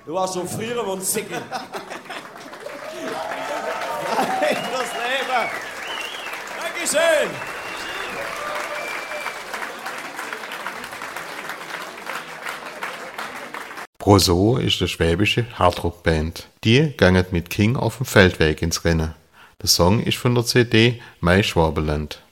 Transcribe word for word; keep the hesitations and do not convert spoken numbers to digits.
Du warst so früher und Sickel. Nein, das Leben. Dankeschön. Broso ist eine schwäbische Hardrock-Band. Die gangen mit King auf dem Feldweg ins Rennen. Der Song ist von der C D Mai Schwabenland.